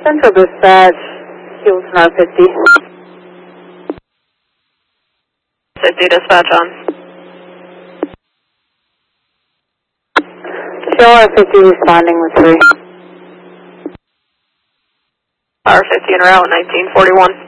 Central Dispatch, Houston R50. 50 dispatch on. Show R50 responding with 3. R50 en route, 1941.